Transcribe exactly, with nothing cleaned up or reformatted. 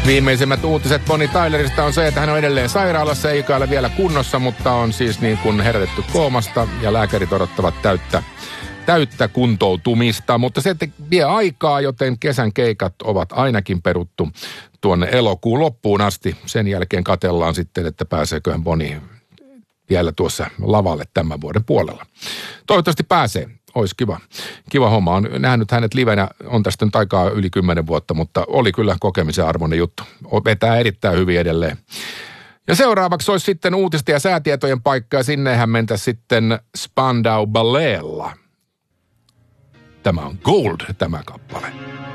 Viimeisimmät uutiset Bonnie Tylerista on se, että hän on edelleen sairaalassa, eikä ole vielä kunnossa, mutta on siis niin kuin herätetty koomasta ja lääkärit odottavat täyttä, täyttä kuntoutumista. Mutta se vie aikaa, joten kesän keikat ovat ainakin peruttu tuonne elokuun loppuun asti. Sen jälkeen katsellaan sitten, että pääseeköhän Bonnie vielä tuossa lavalle tämän vuoden puolella. Toivottavasti pääsee. Olisi kiva. Kiva homma. On nähnyt hänet livenä, on tästä nyt aikaa yli kymmenen vuotta, mutta oli kyllä kokemisen arvoinen juttu. Vetää erittäin hyvin edelleen. Ja seuraavaksi olisi sitten uutisten ja säätietojen paikka, ja sinnehän mentä sitten Spandau Balletilla. Tämä on Gold, tämä kappale.